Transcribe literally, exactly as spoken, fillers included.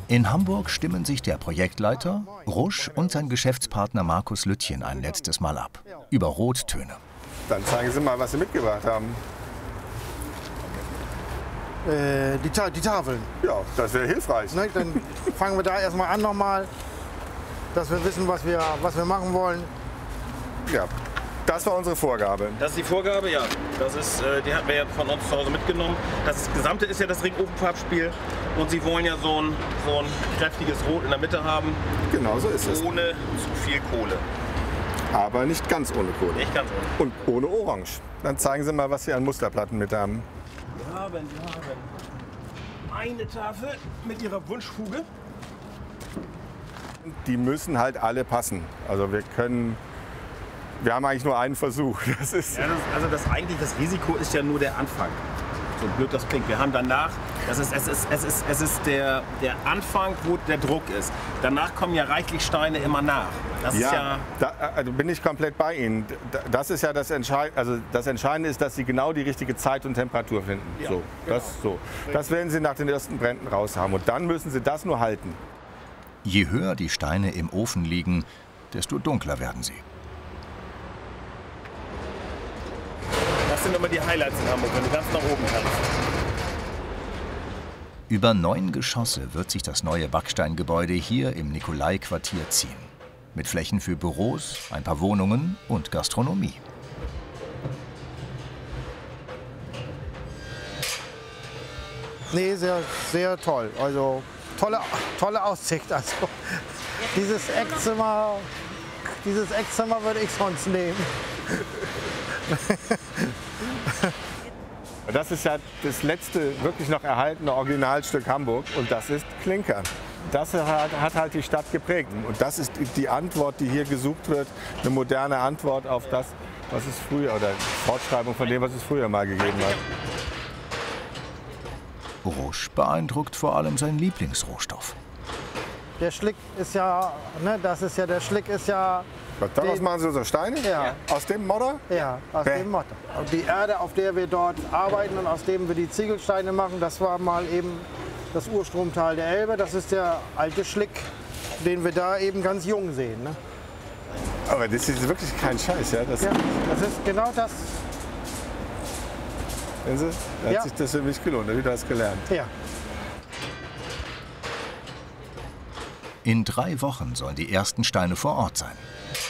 In Hamburg stimmen sich der Projektleiter, Rusch und sein Geschäftspartner Markus Lüttchen ein letztes Mal ab. Über Rottöne. Dann zeigen Sie mal, was Sie mitgebracht haben. Äh, die, Ta die Tafeln. Ja, das wäre hilfreich. Ne, dann fangen wir da erstmal an nochmal, dass wir wissen, was wir, was wir machen wollen. Ja, das war unsere Vorgabe. Das ist die Vorgabe, ja. Das ist, äh, die hatten wir ja von uns zu Hause mitgenommen. Das Gesamte ist ja das Ring-Open-Farbspiel. Und Sie wollen ja so ein, so ein kräftiges Rot in der Mitte haben. Genau so ist es. Ohne zu viel Kohle. Aber nicht ganz ohne Kohle. Nicht ganz ohne. Und ohne Orange. Dann zeigen Sie mal, was Sie an Musterplatten mit haben. Wir haben, wir haben eine Tafel mit Ihrer Wunschfuge. Die müssen halt alle passen. Also wir können... Wir haben eigentlich nur einen Versuch. Das ist Ja, das, also das eigentlich das Risiko ist ja nur der Anfang. So blöd das klingt. Wir haben danach, das ist, es ist, es ist, es ist der, der Anfang, wo der Druck ist. Danach kommen ja reichlich Steine immer nach. Das ja, ist ja da also bin ich komplett bei Ihnen. Das ist ja das Entscheidende. Also das Entscheidende ist, dass Sie genau die richtige Zeit und Temperatur finden. Ja, so, das, so. das werden Sie nach den ersten Bränden raus haben. Und dann müssen Sie das nur halten. Je höher die Steine im Ofen liegen, desto dunkler werden sie. Das sind immer die Highlights in Hamburg, wenn du ganz nach oben kannst. Über neun Geschosse wird sich das neue Backsteingebäude hier im Nikolai-Quartier ziehen. Mit Flächen für Büros, ein paar Wohnungen und Gastronomie. Nee, sehr, sehr toll. Also tolle, tolle Aussicht. Also dieses Eckzimmer, dieses Eckzimmer würde ich sonst nehmen. Das ist ja das letzte wirklich noch erhaltene Originalstück Hamburg und das ist Klinker. Das hat, hat halt die Stadt geprägt und das ist die Antwort, die hier gesucht wird, eine moderne Antwort auf das, was es früher, oder Fortschreibung von dem, was es früher mal gegeben hat. Rusch beeindruckt vor allem sein Lieblingsrohstoff. Der Schlick ist ja, ne, das ist ja, der Schlick ist ja... Was, daraus den- machen Sie so Steine? Ja. Aus dem Modder? Ja, aus Bäh. dem Motto. Und die Erde, auf der wir dort arbeiten und aus dem wir die Ziegelsteine machen, das war mal eben das Urstromtal der Elbe. Das ist der alte Schlick, den wir da eben ganz jung sehen. Ne? Aber das ist wirklich kein Scheiß, ja? Das, Ja, das ist genau das. Sehen Sie? Da hat Ja. sich das für mich gelohnt, da habe ich das gelernt. Ja. In drei Wochen sollen die ersten Steine vor Ort sein.